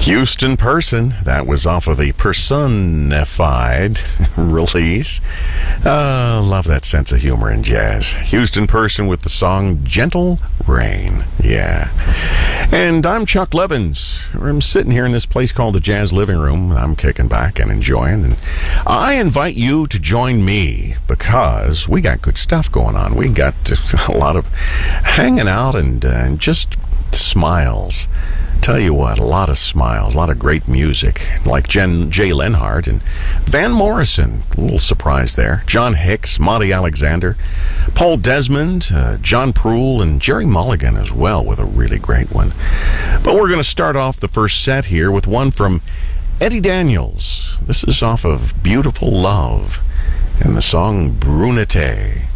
Houston Person, that was off of the Personified release. Love that sense of humor in jazz. Houston Person with the song Gentle Rain. Yeah. And I'm Chuck Levins. I'm sitting here in this place called the Jazz Living Room. I'm kicking back and enjoying. And I invite you to join me because we got good stuff going on. We got a lot of hanging out and just smiles. Tell you what, a lot of smiles, a lot of great music, like Jay Lenhart and Van Morrison, a little surprise there, John Hicks, Monty Alexander, Paul Desmond, John Proul, and Jerry Mulligan as well with a really great one. But we're going to start off the first set here with one from Eddie Daniels. This is off of Beautiful Love and the song Brunette.